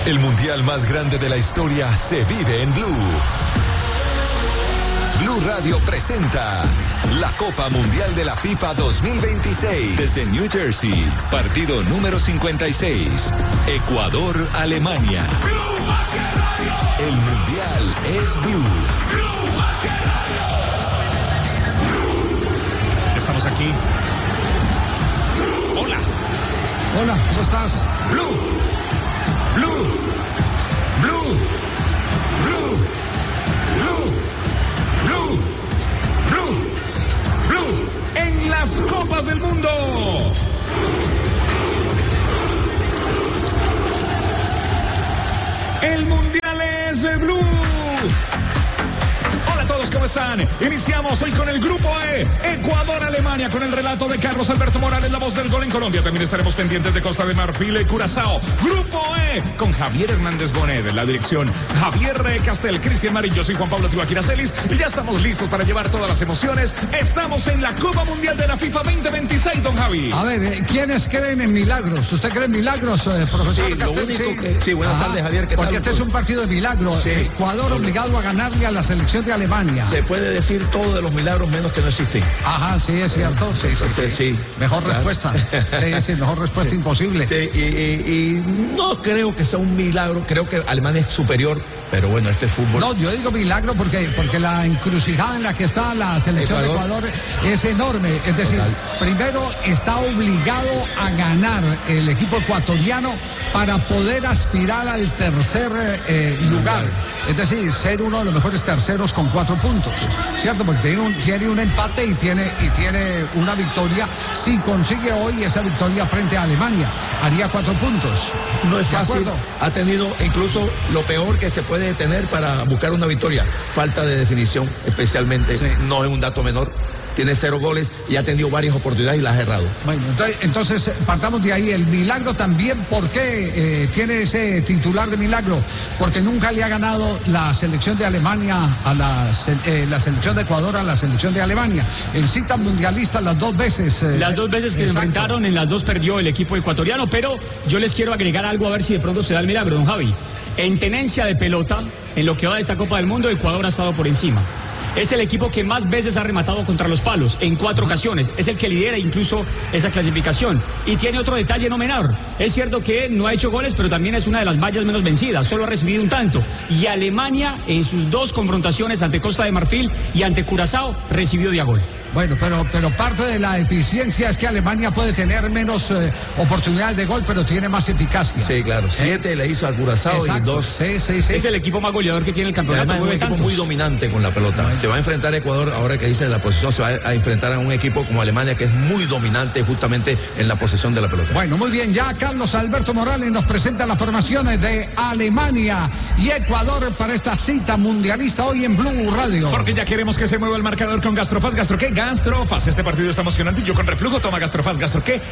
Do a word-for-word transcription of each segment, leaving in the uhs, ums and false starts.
El mundial más grande de la historia se vive en Blue. Blue Radio presenta la Copa Mundial de la FIFA dos mil veintiséis. Desde New Jersey, partido número cincuenta y seis. Ecuador-Alemania. El mundial es Blue. Estamos aquí. Hola. Hola, ¿cómo estás? Blue. Blue. Blue. Blue. Blue. Blue, Blue, Blue, en las Copas del Mundo. El Mundial es Blue. Hola a todos, ¿cómo están? Iniciamos hoy con el Grupo E, Ecuador-Alemania, con el relato de Carlos Alberto Morales, la voz del gol en Colombia. También estaremos pendientes de Costa de Marfil y Curazao. Grupo E, con Javier Hernández Bonet en la dirección, Javier Castel, Cristian Marillo y Juan Pablo Tibaquira Celis. Y ya estamos listos para llevar todas las emociones. Estamos en la Copa Mundial de la FIFA veinte veintiséis, don Javi. A ver, ¿quiénes creen en milagros? ¿Usted cree en milagros, eh, profesor sí, Castel? Lo único que, sí, buenas Ajá, tardes, Javier. ¿Qué porque tal? este es un partido de milagros. Sí. Ecuador obligado a ganarle a la selección de Alemania. Se puede decir todo de los milagros menos que no existen. Ajá, sí, es cierto. Sí, sí, sí. sí, sí. Mejor claro. respuesta. Sí, sí, mejor respuesta sí. imposible. Sí, y, y, y no creo que sea un milagro. Creo que Alemania es superior. Pero bueno, este fútbol... No, yo digo milagro porque, porque la encrucijada en la que está la selección Ecuador. de Ecuador es enorme. Es decir, Total. primero está obligado a ganar el equipo ecuatoriano para poder aspirar al tercer eh, lugar. Es decir, ser uno de los mejores terceros con cuatro puntos. ¿Cierto? Porque tiene un, tiene un empate y tiene, y tiene una victoria. Si consigue hoy esa victoria frente a Alemania, haría cuatro puntos. No es fácil. Ha tenido incluso lo peor que se puede tener para buscar una victoria, falta de definición, especialmente, sí. No es un dato menor, tiene cero goles y ha tenido varias oportunidades y las ha errado. Bueno, entonces, entonces partamos de ahí, el milagro también, ¿por qué eh, tiene ese titular de milagro? Porque nunca le ha ganado la selección de Alemania a la, eh, la selección de Ecuador a la selección de Alemania. En cita mundialista las dos veces. Eh, las dos veces que se enfrentaron, en las dos perdió el equipo ecuatoriano, pero yo les quiero agregar algo a ver si de pronto se da el milagro, don Javi. En tenencia de pelota, en lo que va de esta Copa del Mundo, Ecuador ha estado por encima. Es el equipo que más veces ha rematado contra los palos, en cuatro ocasiones. Es el que lidera incluso esa clasificación. Y tiene otro detalle no menor. Es cierto que no ha hecho goles, pero también es una de las vallas menos vencidas. Solo ha recibido un tanto. Y Alemania, en sus dos confrontaciones ante Costa de Marfil y ante Curazao, recibió de a gol. Bueno, pero, pero parte de la eficiencia es que Alemania puede tener menos eh, oportunidades de gol, pero tiene más eficacia. Sí, claro. Siete ¿Eh? le hizo al Curazao Exacto. y dos. Sí, sí, sí. Es el equipo más goleador que tiene el campeonato. Y además es un equipo tantos. muy dominante con la pelota. Se va a enfrentar a Ecuador, ahora que dice la posición, se va a enfrentar a un equipo como Alemania que es muy dominante justamente en la posesión de la pelota. Bueno, muy bien, ya Carlos Alberto Morales nos presenta las formaciones de Alemania y Ecuador para esta cita mundialista hoy en Blue Radio. Porque ya queremos que se mueva el marcador con Gastrofaz. ¿Gastro qué? Gastrofaz. Este partido está emocionante y yo con reflujo. Toma Gastrofaz. ¿Gastro qué?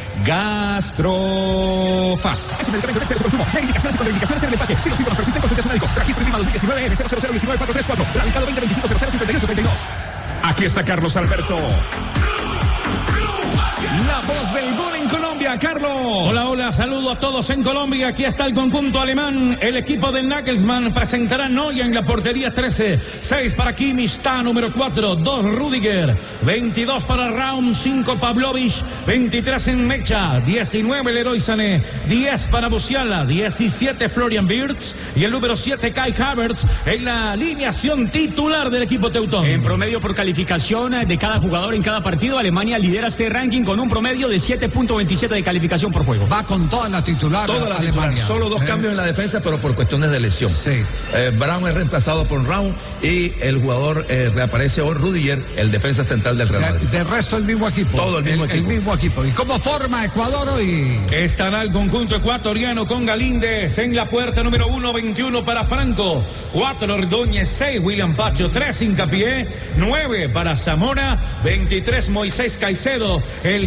Gastrofaz. Es un medicamento de exceso de consumo. La indicaciones y contraindicaciones en el empaque. Si los síntomas persisten, consulte a su médico. Registro Lima dos mil diecinueve N cero cero cero uno nueve cuatro tres cuatro. Radicado veinte veinticinco cero cero cincuenta y ocho treinta y dos. Aquí está Carlos Alberto. La voz del gol en Colombia, Carlos. Hola, hola, saludo a todos en Colombia. Aquí está el conjunto alemán. El equipo de Nagelsmann presentará Neuer en la portería trece. seis para Kimmich, está número cuatro. dos Rüdiger. veintidós para Raum. cinco Pavlovic. veintitrés en Mecha. diecinueve Leroy Sané. diez para Musiala. diecisiete Florian Wirtz. Y el número siete Kai Havertz en la alineación titular del equipo teutón. En promedio por calificación de cada jugador en cada partido, Alemania lidera este ranking con un promedio de siete punto veintisiete de calificación por juego. Va con toda la titular. Toda la Alemania. Titular. Solo dos eh. cambios en la defensa, pero por cuestiones de lesión. Sí. Eh, Brown es reemplazado por Raum y el jugador eh, reaparece hoy Rüdiger, el defensa central del Real Madrid. De, de resto el mismo equipo. Todo el mismo el, equipo. El mismo equipo. ¿Y cómo forma Ecuador hoy? Estará el conjunto ecuatoriano con Galíndez en la puerta número uno, veintiuno para Franco, cuatro Ordóñez, seis William Pacho, tres Hincapié, nueve para Zamora, veintitrés Moisés Caicedo, el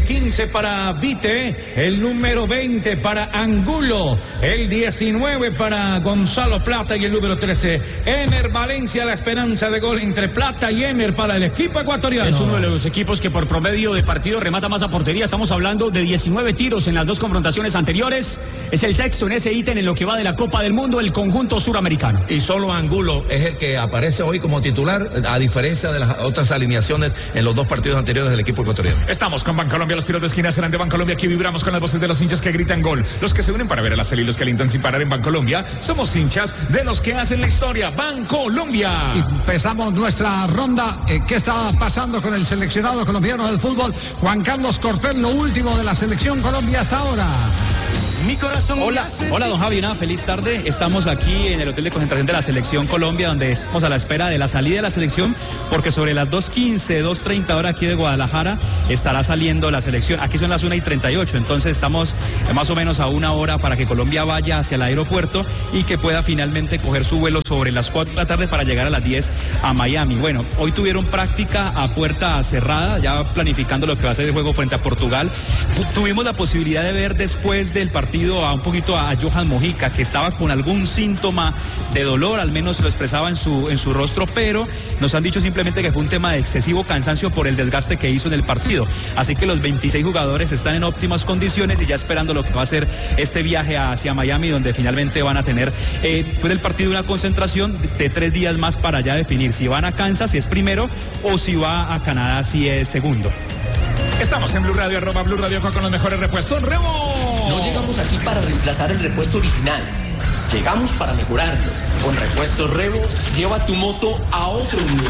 el quince para Vite, el número veinte para Angulo, el diecinueve para Gonzalo Plata y el número trece, Ener Valencia, la esperanza de gol entre Plata y Ener para el equipo ecuatoriano. Es uno de los equipos que por promedio de partido remata más a portería. Estamos hablando de diecinueve tiros en las dos confrontaciones anteriores. Es el sexto en ese ítem en lo que va de la Copa del Mundo, el conjunto suramericano. Y solo Angulo es el que aparece hoy como titular, a diferencia de las otras alineaciones en los dos partidos anteriores del equipo ecuatoriano. Estamos con Bancolombia, los tiros de esquina serán de Bancolombia. Aquí vibramos con las voces de los hinchas que gritan gol, los que se unen para ver a la serie y los que alientan sin parar en Bancolombia. Somos hinchas de los que hacen la historia. Bancolombia. Empezamos nuestra ronda. Eh, ¿Qué está pasando con el seleccionado colombiano del fútbol? Juan Carlos Cortés, lo último de la selección Colombia hasta ahora. Mi corazón. Hola, hola don Javi, una feliz tarde. Estamos aquí en el hotel de concentración de la Selección Colombia, donde estamos a la espera de la salida de la selección, porque sobre las dos quince, dos treinta hora aquí de Guadalajara estará saliendo la selección. Aquí son las una y treinta y ocho, entonces estamos más o menos a una hora para que Colombia vaya hacia el aeropuerto y que pueda finalmente coger su vuelo sobre las cuatro de la tarde para llegar a las diez a Miami. Bueno, hoy tuvieron práctica a puerta cerrada, ya planificando lo que va a ser el juego frente a Portugal. Tuvimos la posibilidad de ver después del partido a un poquito a Johan Mojica, que estaba con algún síntoma de dolor, al menos lo expresaba en su, en su rostro, pero nos han dicho simplemente que fue un tema de excesivo cansancio por el desgaste que hizo en el partido. Así que los veintiséis jugadores están en óptimas condiciones y ya esperando lo que va a ser este viaje hacia Miami, donde finalmente van a tener eh, después del partido una concentración de, de tres días más para ya definir si van a Kansas, si es primero, o si va a Canadá, si es segundo. Estamos en Blue Radio, arroba Blue Radio con los mejores repuestos. ¡Remo! No llegamos aquí para reemplazar el repuesto original. Llegamos para mejorarlo. Con Repuestos Revo, lleva tu moto a otro nivel.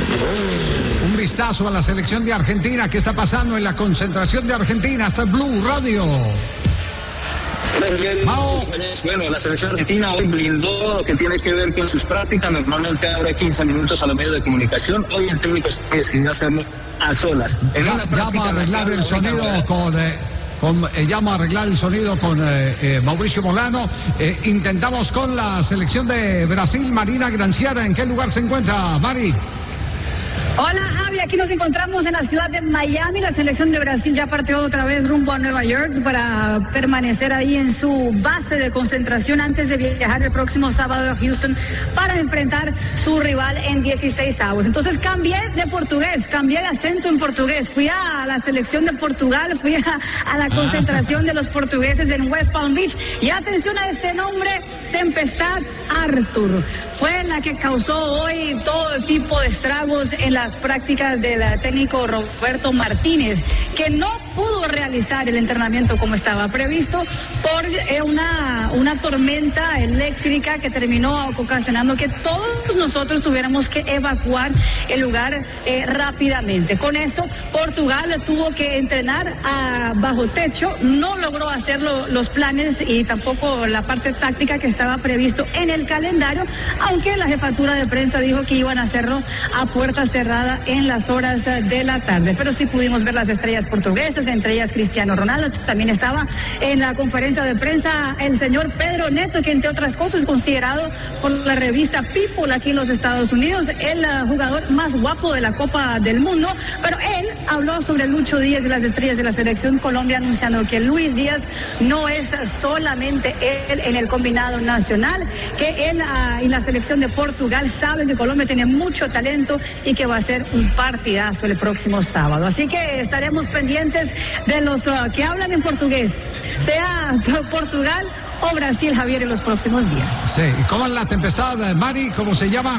Un vistazo a la selección de Argentina. ¿Qué está pasando en la concentración de Argentina? Hasta Blue Radio. Bueno, la selección argentina hoy blindó lo que tiene que ver con sus prácticas. Normalmente abre quince minutos a los medios de comunicación. Hoy el técnico decidió hacerlo a solas. En ya, una ya va a arreglar el sonido con... Eh, con eh, ya va a arreglar el sonido con eh, eh, Mauricio Molano. Eh, intentamos con la selección de Brasil, Marina Granciera. ¿En qué lugar se encuentra, Mari? Hola Javi, aquí nos encontramos en la ciudad de Miami. La selección de Brasil ya partió otra vez rumbo a Nueva York para permanecer ahí en su base de concentración antes de viajar el próximo sábado a Houston para enfrentar su rival en dieciséis avos. Entonces cambié de portugués, cambié de acento en portugués. Fui a la selección de Portugal, fui a, a la concentración de los portugueses en West Palm Beach. Y atención a este nombre, Tempestad Arthur. Fue la que causó hoy todo tipo de estragos en las prácticas del técnico Roberto Martínez, que no pudo realizar el entrenamiento como estaba previsto por eh, una, una tormenta eléctrica que terminó ocasionando que todos nosotros tuviéramos que evacuar el lugar eh, rápidamente. Con eso, Portugal tuvo que entrenar a bajo techo, no logró hacer lo, los planes y tampoco la parte táctica que estaba previsto en el calendario, aunque la jefatura de prensa dijo que iban a hacerlo a puerta cerrada en las horas de la tarde. Pero sí pudimos ver las estrellas portuguesas, entre ellas Cristiano Ronaldo. También estaba en la conferencia de prensa el señor Pedro Neto, que entre otras cosas es considerado por la revista People aquí en los Estados Unidos el uh, jugador más guapo de la Copa del Mundo. Pero él habló sobre Lucho Díaz y las estrellas de la selección Colombia, anunciando que Luis Díaz no es solamente él en el combinado nacional, que él uh, y la selección de Portugal saben que Colombia tiene mucho talento y que va a ser un partidazo el próximo sábado. Así que estaremos pendientes de los uh, que hablan en portugués, sea Portugal o Brasil, Javier, en los próximos días. Sí, ¿y cómo es la tempestad, Mari? ¿Cómo se llama?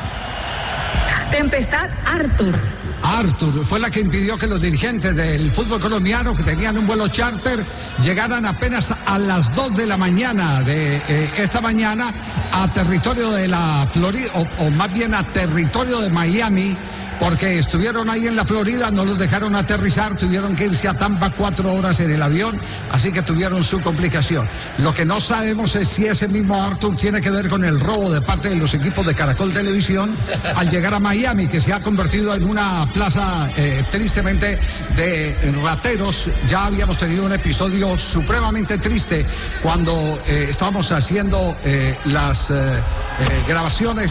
Tempestad Arthur. Arthur fue la que impidió que los dirigentes del fútbol colombiano, que tenían un vuelo charter, llegaran apenas a las dos de la mañana de eh, esta mañana a territorio de la Florida, o, o más bien a territorio de Miami, porque estuvieron ahí en la Florida, no los dejaron aterrizar, tuvieron que irse a Tampa cuatro horas en el avión, así que tuvieron su complicación. Lo que no sabemos es si ese mismo Arthur tiene que ver con el robo de parte de los equipos de Caracol Televisión al llegar a Miami, que se ha convertido en una plaza eh, tristemente de rateros. Ya habíamos tenido un episodio supremamente triste cuando eh, estábamos haciendo eh, las eh, eh, grabaciones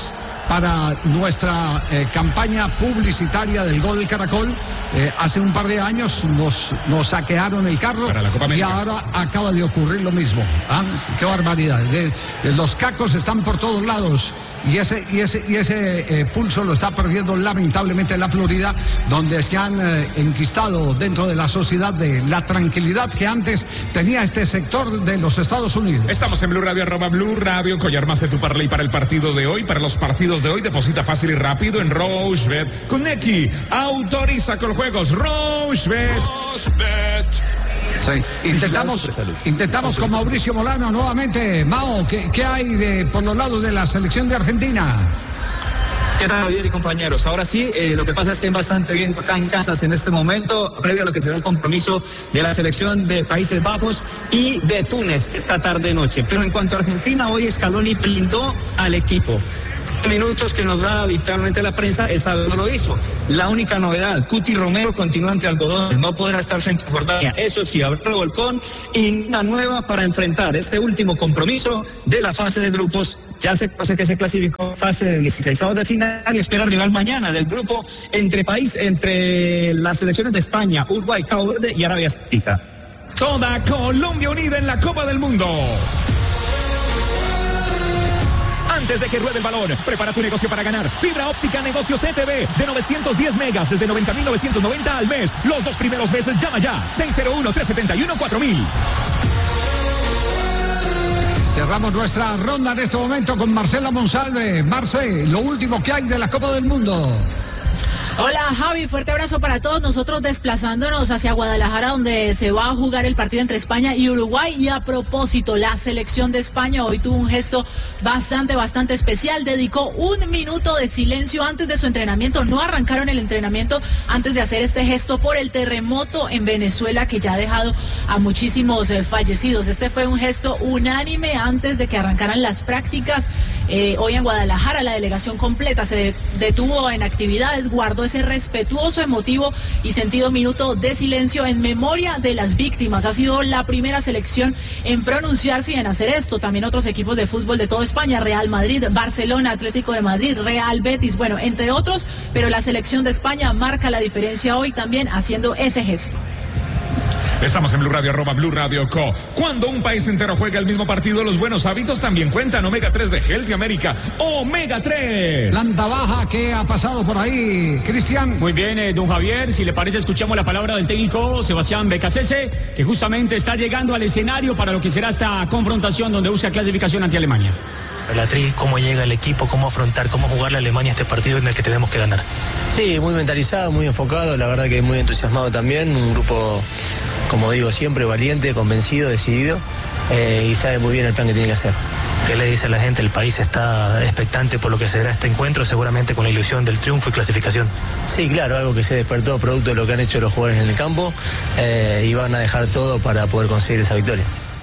para nuestra eh, campaña publicitaria del Gol del Caracol. Eh, hace un par de años nos, nos saquearon el carro y ahora acaba de ocurrir lo mismo. ¿Ah? ¡Qué barbaridad! De, de los cacos están por todos lados y ese, y ese, y ese eh, pulso lo está perdiendo lamentablemente la Florida, donde se han eh, enquistado dentro de la sociedad de la tranquilidad que antes tenía este sector de los Estados Unidos. Estamos en Blue Radio, arroba Blue Radio, collar más de tu parlay para el partido de hoy. Para los partidos de hoy, deposita fácil y rápido en Rochebet. Con Neki, autoriza con juegos Rochebet. Rochebet. Sí, intentamos, intentamos con Mauricio Molano nuevamente. Mao, ¿qué, qué hay de, por los lados de la selección de Argentina? ¿Qué tal, Javier y compañeros? Ahora sí, eh, lo que pasa es que es bastante bien acá en Kansas en este momento, previo a lo que será el compromiso de la selección de Países Bajos y de Túnez esta tarde-noche. Pero en cuanto a Argentina, hoy Scaloni blindó al equipo. Minutos que nos da habitualmente la prensa, esta vez no lo hizo. La única novedad, Cuti Romero continúa ante algodón, no podrá estar frente a Jordania. Eso sí, habrá revolcón y una nueva para enfrentar este último compromiso de la fase de grupos. Ya se conoce que se clasificó fase de dieciséis de final y espera rival mañana del grupo entre país, entre las selecciones de España, Uruguay, Cabo Verde y Arabia Saudita. Toda Colombia unida en la Copa del Mundo. Antes de que ruede el balón, prepara tu negocio para ganar. Fibra óptica Negocios C T V de novecientos diez megas desde noventa mil novecientos noventa al mes. Los dos primeros meses llama ya. seis cero uno, tres siete uno, cuatro mil. Cerramos nuestra ronda en este momento con Marcela Monsalve. Marce, lo último que hay de la Copa del Mundo. Hola Javi, fuerte abrazo para todos. Nosotros desplazándonos hacia Guadalajara, donde se va a jugar el partido entre España y Uruguay. Y a propósito, la selección de España hoy tuvo un gesto bastante, bastante especial. Dedicó un minuto de silencio antes de su entrenamiento. No arrancaron el entrenamiento antes de hacer este gesto por el terremoto en Venezuela, que ya ha dejado a muchísimos eh, fallecidos. Este fue un gesto unánime antes de que arrancaran las prácticas. Eh, hoy en Guadalajara la delegación completa se detuvo en actividades, guardó ese respetuoso, emotivo y sentido minuto de silencio en memoria de las víctimas. Ha sido la primera selección en pronunciarse y en hacer esto. También otros equipos de fútbol de toda España, Real Madrid, Barcelona, Atlético de Madrid, Real Betis, bueno, entre otros, pero la selección de España marca la diferencia hoy también haciendo ese gesto. Estamos en Blue Radio, arroba Blue Radio Co. Cuando un país entero juega el mismo partido, los buenos hábitos también cuentan. Omega tres de Healthy America. Omega tres. Planta baja, ¿qué ha pasado por ahí, Cristian? Muy bien, eh, don Javier, si le parece, escuchamos la palabra del técnico Sebastián Becasese, que justamente está llegando al escenario para lo que será esta confrontación donde busca clasificación ante Alemania. Beatriz, cómo llega el equipo, cómo afrontar, cómo jugarle a Alemania este partido en el que tenemos que ganar. Sí, muy mentalizado, muy enfocado, la verdad que muy entusiasmado también, un grupo, como digo, siempre valiente, convencido, decidido, eh, y sabe muy bien el plan que tiene que hacer. ¿Qué le dice a la gente? El país está expectante por lo que será este encuentro, seguramente con la ilusión del triunfo y clasificación. Sí, claro, algo que se despertó producto de lo que han hecho los jugadores en el campo, eh, y van a dejar todo para poder conseguir esa victoria.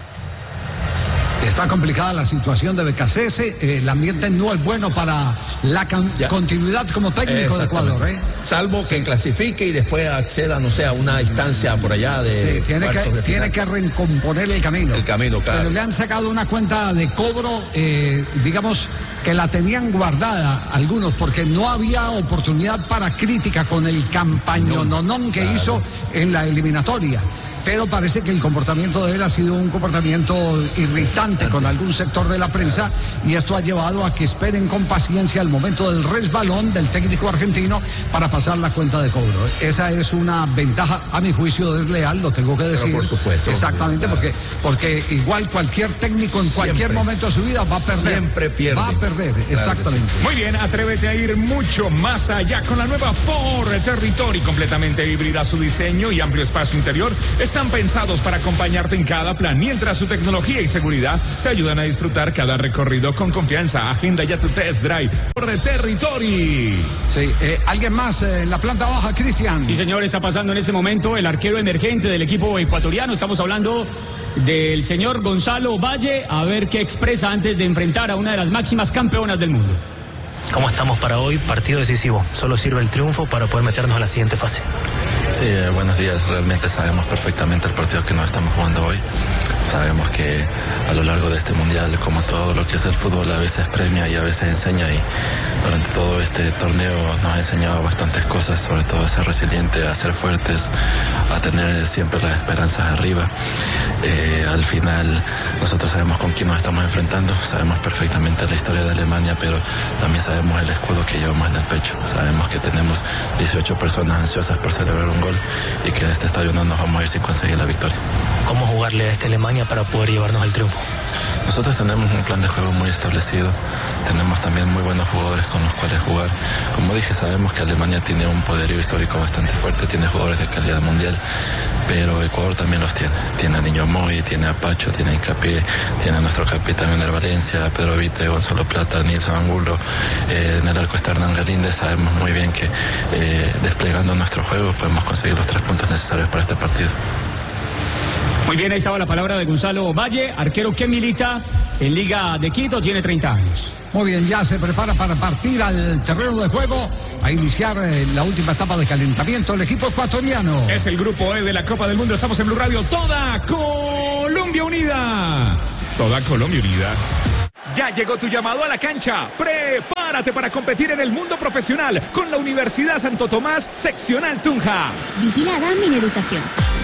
Está complicada la situación de Becasese, eh, el ambiente no es bueno para la can- continuidad como técnico de Ecuador, ¿eh? Salvo que clasifique y después acceda, no sé, a una instancia por allá de... Sí, tiene que, tiene que recomponer el camino. El camino, claro. Pero le han sacado una cuenta de cobro, eh, digamos, que la tenían guardada algunos, porque no había oportunidad para crítica con el campañononón que claro. hizo en la eliminatoria. Pero parece que el comportamiento de él ha sido un comportamiento irritante con algún sector de la prensa, y esto ha llevado a que esperen con paciencia el momento del resbalón del técnico argentino para pasar la cuenta de cobro. Esa es una ventaja, a mi juicio, desleal, lo tengo que decir. Pero por supuesto. Exactamente, claro. porque, porque igual cualquier técnico en Siempre. cualquier momento de su vida va a perder. Siempre pierde. Va a perder, claro, exactamente. Sí. Muy bien, atrévete a ir mucho más allá con la nueva Ford Territory, completamente híbrida, su diseño y amplio espacio interior están pensados para acompañarte en cada plan, mientras su tecnología y seguridad te ayudan a disfrutar cada recorrido con confianza. Agenda ya tu test drive por Territory. Sí, eh, ¿alguien más en la planta baja, Cristian? Sí, señor, está pasando en este momento el arquero emergente del equipo ecuatoriano. Estamos hablando del señor Gonzalo Valle, a ver qué expresa antes de enfrentar a una de las máximas campeonas del mundo. ¿Cómo estamos para hoy? Partido decisivo. Solo sirve el triunfo para poder meternos a la siguiente fase. Sí, eh, buenos días. Realmente sabemos perfectamente el partido que nos estamos jugando hoy. Sabemos que a lo largo de este mundial, como todo lo que es el fútbol, a veces premia y a veces enseña, y durante todo este torneo nos ha enseñado bastantes cosas, sobre todo a ser resiliente, a ser fuertes, a tener siempre las esperanzas arriba. Eh, al final nosotros sabemos con quién nos estamos enfrentando, sabemos perfectamente la historia de Alemania, pero también sabemos el escudo que llevamos en el pecho. Sabemos que tenemos dieciocho personas ansiosas por celebrar un gol y que de este estadio no nos vamos a ir sin conseguir la victoria. ¿Cómo jugarle a esta Alemania para poder llevarnos el triunfo? Nosotros tenemos un plan de juego muy establecido, tenemos también muy buenos jugadores con los cuales jugar. Como dije, sabemos que Alemania tiene un poderío histórico bastante fuerte, tiene jugadores de calidad mundial, pero Ecuador también los tiene. Tiene a Niño Moy, tiene a Pacho, tiene a Hincapié, tiene a nuestro capitán Ener Valencia, Pedro Vite, Gonzalo Plata, Nilson Angulo, eh, en el arco está Hernán Galíndez. Sabemos muy bien que eh, desplegando nuestro juego podemos conseguir los tres puntos necesarios para este partido. Muy bien, ahí estaba la palabra de Gonzalo Valle, arquero que milita en Liga de Quito, tiene treinta años. Muy bien, ya se prepara para partir al terreno de juego, a iniciar eh, la última etapa de calentamiento el equipo ecuatoriano. Es el grupo E de la Copa del Mundo, estamos en Blue Radio, toda Colombia unida. Toda Colombia unida. Ya llegó tu llamado a la cancha. Prepárate para competir en el mundo profesional con la Universidad Santo Tomás, seccional Tunja. Vigilada Mineducación.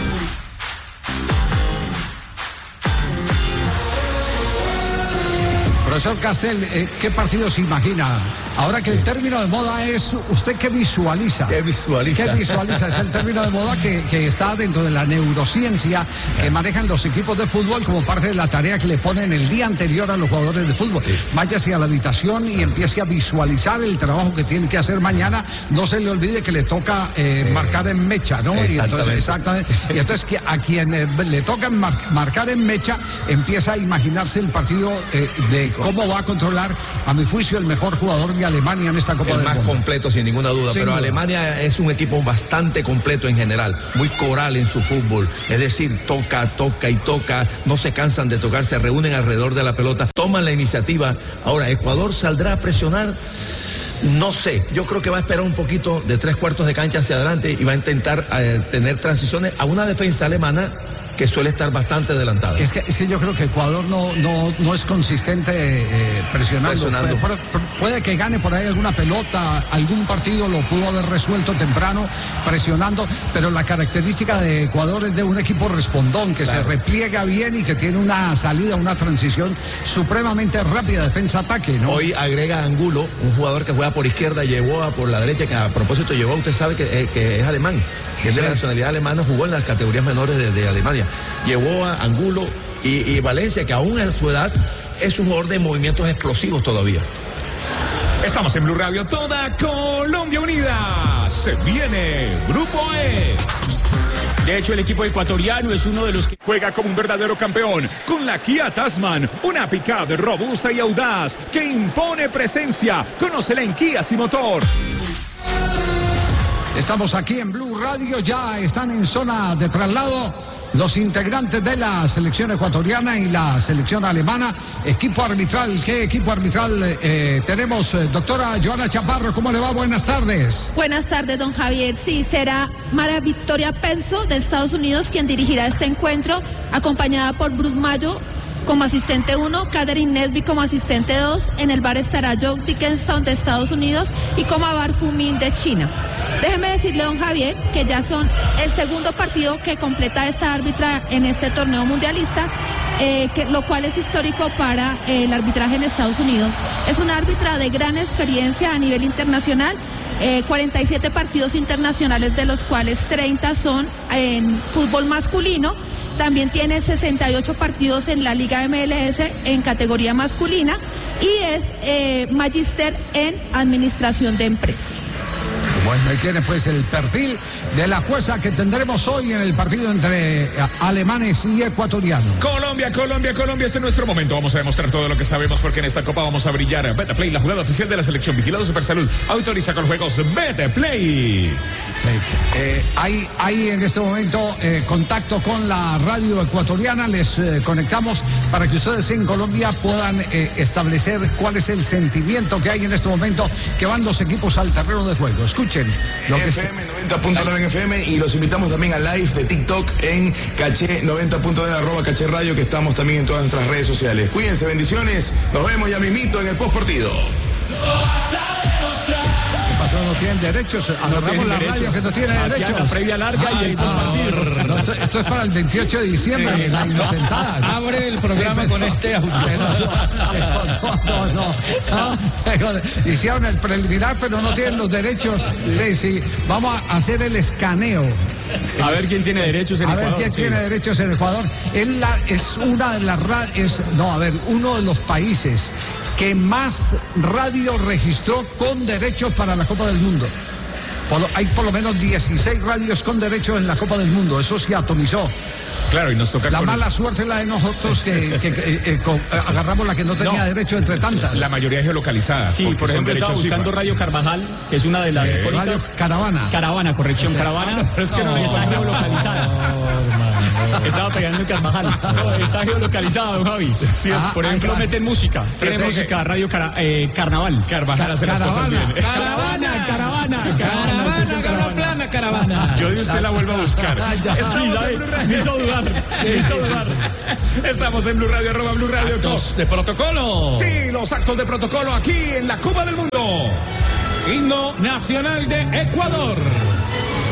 Profesor Castel, eh, ¿qué partido se imagina? Ahora que el término de moda es, ¿usted qué visualiza? ¿Qué visualiza? ¿Qué visualiza? Es el término de moda que, que está dentro de la neurociencia que manejan los equipos de fútbol como parte de la tarea que le ponen el día anterior a los jugadores de fútbol. Sí. Váyase a la habitación y empiece a visualizar el trabajo que tiene que hacer mañana. No se le olvide que le toca eh, eh, marcar en mecha, ¿no? Exactamente. Y entonces, exactamente. Y entonces que a quien eh, le toca mar, marcar en mecha, empieza a imaginarse el partido eh, de cómo va a controlar, a mi juicio, el mejor jugador de Alemania en esta Copa del Mundo. El más completo, sin ninguna duda, sin pero duda. Alemania es un equipo bastante completo en general, muy coral en su fútbol, es decir, toca, toca y toca, no se cansan de tocar, se reúnen alrededor de la pelota, toman la iniciativa. Ahora, ¿Ecuador saldrá a presionar? No sé, yo creo que va a esperar un poquito de tres cuartos de cancha hacia adelante y va a intentar eh, tener transiciones a una defensa alemana que suele estar bastante adelantada. Es que, es que yo creo que Ecuador no, no, no es consistente eh, presionando. presionando. Puede, puede que gane por ahí alguna pelota, algún partido lo pudo haber resuelto temprano presionando, pero la característica de Ecuador es de un equipo respondón, que claro. se repliega bien y que tiene una salida, una transición supremamente rápida, defensa-ataque, ¿no? Hoy agrega Angulo, un jugador que juega por izquierda, llevó a por la derecha, que a propósito llevó, usted sabe que, eh, que es alemán, que es de la nacionalidad alemana, jugó en las categorías menores de, de Alemania. Llevó a Angulo y, y Valencia, que aún en su edad es un jugador de movimientos explosivos todavía. Estamos en Blue Radio, toda Colombia unida. Se viene Grupo E. De hecho, el equipo ecuatoriano es uno de los que juega como un verdadero campeón con la Kia Tasman, una pick-up robusta y audaz que impone presencia. Conócela en Kia y Motor. Estamos aquí en Blue Radio, ya están en zona de traslado los integrantes de la selección ecuatoriana y la selección alemana. Equipo arbitral, ¿qué equipo arbitral eh, tenemos? Doctora Joana Chaparro, ¿cómo le va? Buenas tardes. Buenas tardes, don Javier. Sí, será Mara Victoria Penso de Estados Unidos quien dirigirá este encuentro, acompañada por Bruce Mayo como asistente uno, Catherine Nesby como asistente dos, en el bar estará Joe Dickinson de Estados Unidos y como Bar Fumin de China. Déjeme decirle, don Javier, que ya son el segundo partido que completa esta árbitra en este torneo mundialista, eh, que, lo cual es histórico para eh, el arbitraje en Estados Unidos. Es una árbitra de gran experiencia a nivel internacional, eh, cuarenta y siete partidos internacionales, de los cuales treinta son en fútbol masculino. También tiene sesenta y ocho partidos en la Liga M L S en categoría masculina y es eh, magíster en administración de empresas. Bueno, ahí tiene pues el perfil de la jueza que tendremos hoy en el partido entre alemanes y ecuatorianos. Colombia, Colombia, Colombia, este es nuestro momento. Vamos a demostrar todo lo que sabemos porque en esta copa vamos a brillar. Betaplay, la jugada oficial de la selección. Vigilado Supersalud. Autoriza con juegos Betaplay. Sí. Eh, hay, hay en este momento eh, contacto con la radio ecuatoriana. Les eh, conectamos para que ustedes en Colombia puedan eh, establecer cuál es el sentimiento que hay en este momento que van los equipos al terreno de juego. Escuchen. escuchen. Lo que F M noventa punto nueve en F M y los invitamos también a live de TikTok en Caché noventa punto nueve, arroba Caché Radio, que estamos también en todas nuestras redes sociales. Cuídense, bendiciones. Nos vemos ya mismito en el post partido. No tienen derechos, agarramos la radio que no tiene derechos. La previa larga Ay, y el no, no, esto, esto es para el veintiocho de diciembre, sí, la inocentada. Abre el programa sí, con este audio. No, no, no, no. Hicieron el preliminar, pero no tienen los derechos. Sí, sí. Vamos a hacer el escaneo. A ver quién tiene derechos en a Ecuador. A ver quién sí. tiene derechos en Ecuador. Es, la, es una de las radios, no, a ver, uno de los países que más radio registró con derechos para la Copa del Mundo. Por, hay por lo menos dieciséis radios con derechos en la Copa del Mundo. Eso se atomizó. Claro, y nos toca... La mala el... suerte es la de nosotros que, que, que eh, eh, con, eh, agarramos la que no tenía no, derecho entre tantas. La mayoría es geolocalizada. Sí, por ejemplo, estaba buscando Radio Carvajal, que es una de las... Eh, Radio Caravana. Caravana, corrección, o sea, Caravana, pero es que no, no está geolocalizada. No, estaba pegando en Carvajal. No, está geolocalizada, don Javi. Sí, es, por ejemplo, meten música. Tiene música, Radio cara, eh, Carnaval. Carvajal hace las cosas bien. Caravana, caravana, caravana, caravana, caravana. Yo de usted la vuelvo a buscar. Sí, me hizo dudar. Me hizo dudar. Estamos en Blue Radio, arroba Blue Radio. Actos de protocolo. Sí, los actos de protocolo aquí en la Copa del Mundo. Himno nacional de Ecuador.